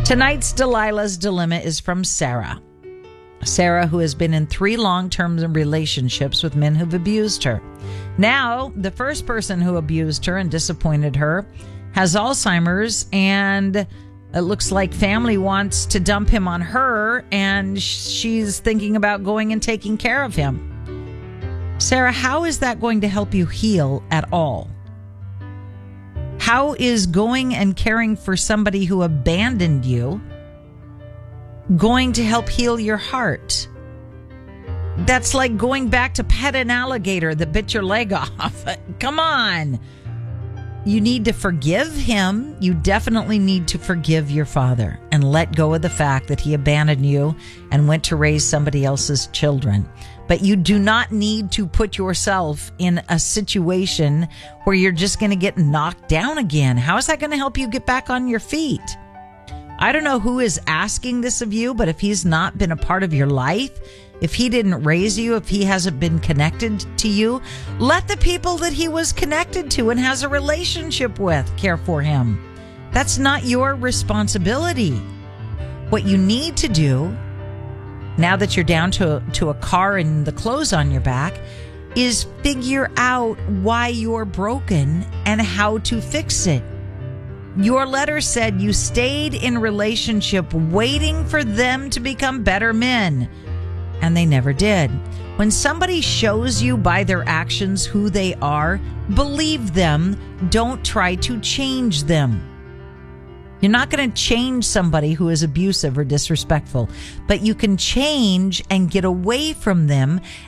Tonight's Delilah's Dilemma is from Sarah. Sarah, who has been in 3 long-term relationships with men who've abused her. Now, the first person who abused her and disappointed her has Alzheimer's, and it looks like family wants to dump him on her, and she's thinking about going and taking care of him. Sarah, how is that going to help you heal at all? How is going and caring for somebody who abandoned you going to help heal your heart? That's like going back to pet an alligator that bit your leg off. Come on. You need to forgive him. You definitely need to forgive your father and let go of the fact that he abandoned you and went to raise somebody else's children. But you do not need to put yourself in a situation where you're just going to get knocked down again. How is that going to help you get back on your feet? I don't know who is asking this of you, but if he's not been a part of your life, if he didn't raise you, if he hasn't been connected to you, let the people that he was connected to and has a relationship with care for him. That's not your responsibility. What you need to do, now that you're down to a car and the clothes on your back, is figure out why you're broken and how to fix it. Your letter said you stayed in relationship waiting for them to become better men, and they never did. When somebody shows you by their actions who they are, believe them. Don't try to change them. You're not going to change somebody who is abusive or disrespectful, but you can change and get away from them